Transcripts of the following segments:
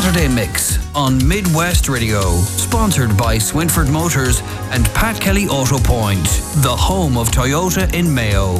Saturday Mix on Midwest Radio. Sponsored by Swinford Motors and Pat Kelly Auto Point, the home of Toyota in Mayo.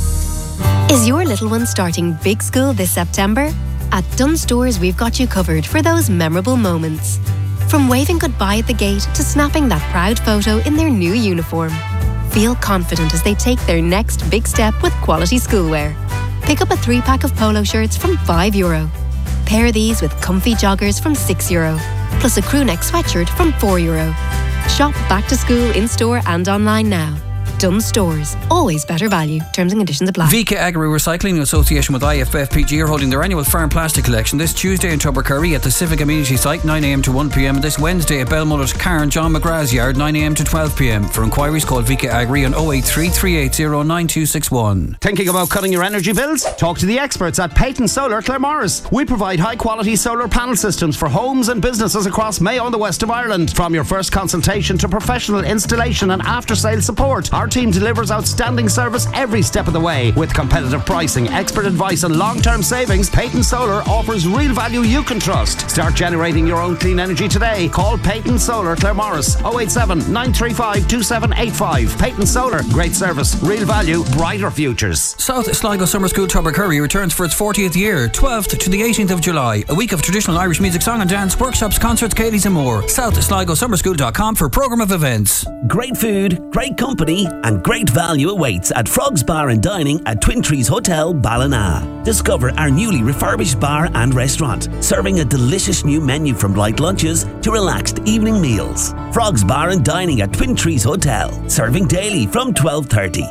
Is your little one starting big school this September? At Dunnes Stores, we've got you covered for those memorable moments. From waving goodbye at the gate to snapping that proud photo in their new uniform. Feel confident as they take their next big step with quality schoolwear. Pick up a 3-pack of polo shirts from €5. Pair these with comfy joggers from €6, plus a crew neck sweatshirt from €4. Shop back to school in-store and online now. Dunnes Stores. Always better value. Terms and conditions apply. Vika Agri Recycling in association with IFFPG are holding their annual farm plastic collection this Tuesday in Tubbercurry at the Civic Amenity Site 9am to 1pm and this Wednesday at Belmullet, Cairn, John McGrath's Yard 9am to 12pm. For inquiries call Vika Agri on 083 380 9261. Thinking about cutting your energy bills? Talk to the experts at Peyton Solar Claremorris. We provide high quality solar panel systems for homes and businesses across Mayo and the west of Ireland. From your first consultation to professional installation and after sales support, our team delivers outstanding service every step of the way. With competitive pricing, expert advice and long-term savings, Peyton Solar offers real value you can trust. Start generating your own clean energy today. Call Peyton Solar Claremorris 087 935 2785. Peyton Solar, great service, real value, brighter futures. South Sligo Summer School Tubbercurry returns for its 40th year, 12th to the 18th of July. A week of traditional Irish music, song and dance, workshops, concerts, Katie's and more. SouthSligoSummerSchool.com for programme of events. Great food, great company and great value awaits at Frogs Bar and Dining at Twin Trees Hotel, Ballina. Discover our newly refurbished bar and restaurant, serving a delicious new menu from light lunches to relaxed evening meals. Frogs Bar and Dining at Twin Trees Hotel, serving daily from 12:30.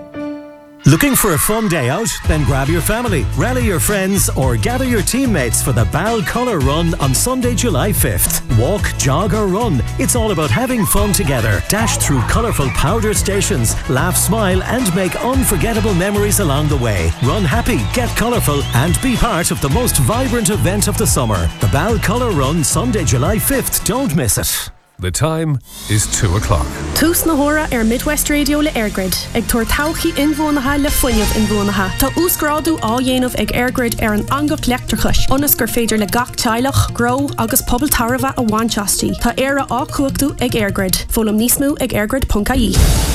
Looking for a fun day out? Then grab your family, rally your friends or gather your teammates for the Bal Colour Run on Sunday, July 5th. Walk, jog or run. It's all about having fun together. Dash through colourful powder stations, laugh, smile and make unforgettable memories along the way. Run happy, get colourful and be part of the most vibrant event of the summer. The Bal Colour Run, Sunday, July 5th. Don't miss it. The time is 2 o'clock. Tús na hora Midwest Radio le Airgrid. Ag tuair tauchaí inbhuanaithe le foiineamh inbhuanaithe. Tá úscrádú á dhéanamh ag Airgrid an angach leachtarchais. Onas gur féidir le gach teilech, grow agus pobl tarbha a bhainteastí. Tá éire á cuachtú ag Airgrid. Fólam níos mú ag airgrid.ie.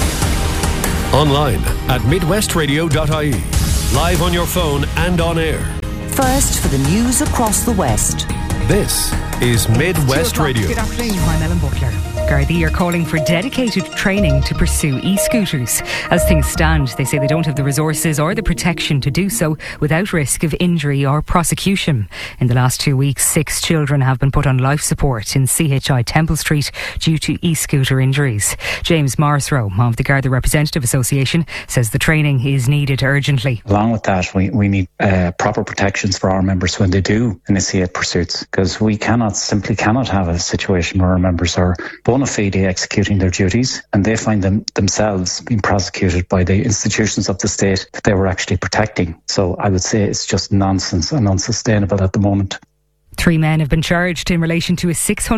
Online at midwestradio.ie. Live on your phone and on air. First for the news across the West. This is Midwest Radio. Good afternoon, I'm Ellen Butler. Gardaí are calling for dedicated training to pursue e-scooters. As things stand, they say they don't have the resources or the protection to do so without risk of injury or prosecution. In the last 2 weeks, 6 children have been put on life support in CHI Temple Street due to e-scooter injuries. James Morrisroe of the Garda Representative Association says the training is needed urgently. Along with that, we need proper protections for our members when they do initiate pursuits, because we simply cannot have a situation where our members are bona fide executing their duties and they find themselves being prosecuted by the institutions of the state that they were actually protecting. So I would say it's just nonsense and unsustainable at the moment. 3 men have been charged in relation to a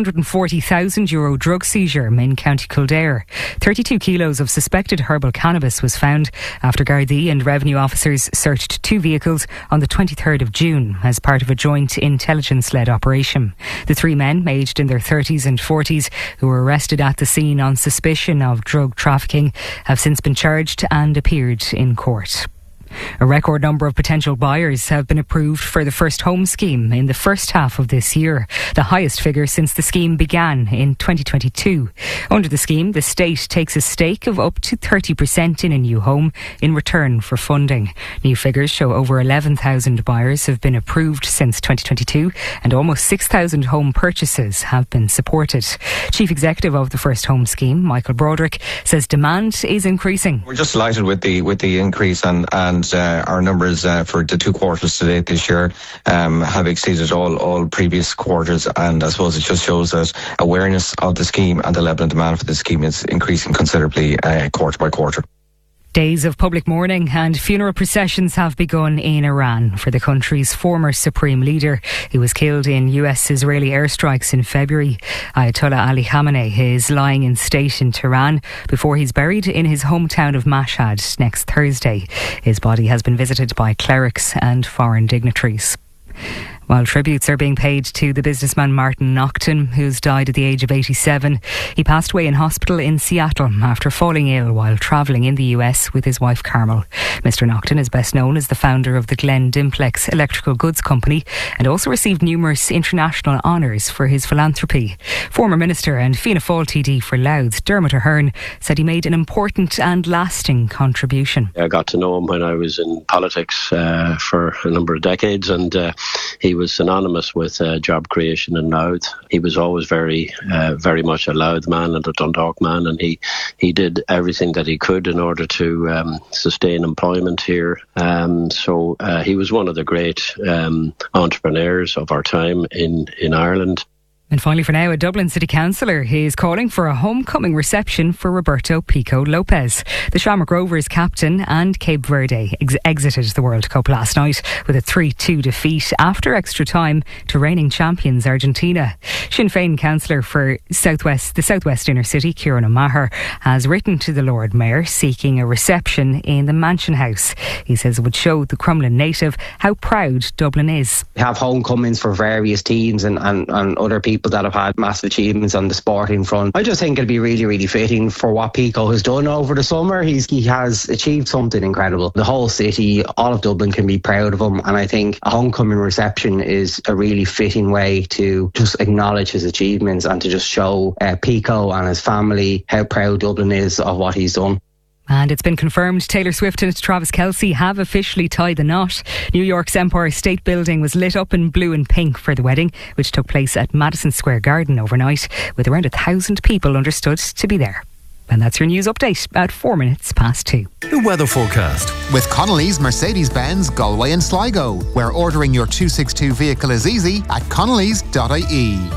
€640,000 drug seizure in County Kildare. 32 kilos of suspected herbal cannabis was found after Gardaí and revenue officers searched 2 vehicles on the 23rd of June as part of a joint intelligence-led operation. The 3 men, aged in their 30s and 40s, who were arrested at the scene on suspicion of drug trafficking, have since been charged and appeared in court. A record number of potential buyers have been approved for the First Home scheme in the first half of this year, the highest figure since the scheme began in 2022. Under the scheme, the state takes a stake of up to 30% in a new home in return for funding. New figures show over 11,000 buyers have been approved since 2022 and almost 6,000 home purchases have been supported. Chief Executive of the First Home scheme, Michael Broderick, says demand is increasing. We're just delighted with the increase and our numbers for the 2 quarters to date this year have exceeded all previous quarters, and I suppose it just shows that awareness of the scheme and the level of demand for the scheme is increasing considerably quarter by quarter. Days of public mourning and funeral processions have begun in Iran for the country's former supreme leader who was killed in US-Israeli airstrikes in February. Ayatollah Ali Khamenei is lying in state in Tehran before he's buried in his hometown of Mashhad next Thursday. His body has been visited by clerics and foreign dignitaries. While tributes are being paid to the businessman Martin Naughton, who's died at the age of 87. He passed away in hospital in Seattle after falling ill while travelling in the US with his wife Carmel. Mr. Naughton is best known as the founder of the Glen Dimplex Electrical Goods Company and also received numerous international honours for his philanthropy. Former Minister and Fianna Fáil TD for Louth, Dermot Ahern, said he made an important and lasting contribution. I got to know him when I was in politics for a number of decades, and he was synonymous with job creation in Louth. He was always very much a Louth man and a Dundalk man, and he did everything that he could in order to sustain employment here. So he was one of the great entrepreneurs of our time in Ireland. And finally for now, a Dublin City Councillor is calling for a homecoming reception for Roberto Pico Lopez. The Shamrock Rovers captain and Cape Verde exited the World Cup last night with a 3-2 defeat after extra time to reigning champions Argentina. Sinn Féin councillor for the Southwest Inner City, Kieran O'Maher, has written to the Lord Mayor seeking a reception in the Mansion House. He says it would show the Crumlin native how proud Dublin is. We have homecomings for various teams and other people that have had massive achievements on the sporting front. I just think it'd be really, really fitting for what Pico has done over the summer. He has achieved something incredible. The whole city, all of Dublin can be proud of him, and I think a homecoming reception is a really fitting way to just acknowledge his achievements and to just show Pico and his family how proud Dublin is of what he's done. And it's been confirmed Taylor Swift and Travis Kelce have officially tied the knot. New York's Empire State Building was lit up in blue and pink for the wedding, which took place at Madison Square Garden overnight, with around 1,000 people understood to be there. And that's your news update at 4 minutes past 2. The weather forecast with Connolly's Mercedes-Benz Galway and Sligo, where ordering your 262 vehicle is easy at connellys.ie.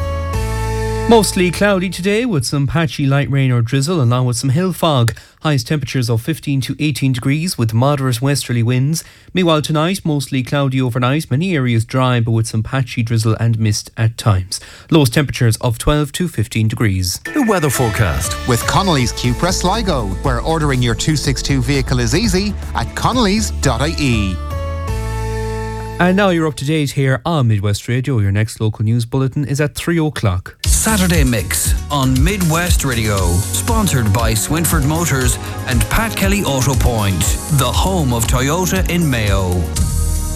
Mostly cloudy today with some patchy light rain or drizzle along with some hill fog. Highest temperatures of 15 to 18 degrees with moderate westerly winds. Meanwhile tonight, mostly cloudy overnight, many areas dry but with some patchy drizzle and mist at times. Lowest temperatures of 12 to 15 degrees. The weather forecast with Connolly's Cupra Sligo, where ordering your 262 vehicle is easy at connellys.ie. And now you're up to date here on Midwest Radio. Your next local news bulletin is at 3 o'clock. Saturday Mix on Midwest Radio. Sponsored by Swinford Motors and Pat Kelly Auto Point, the home of Toyota in Mayo.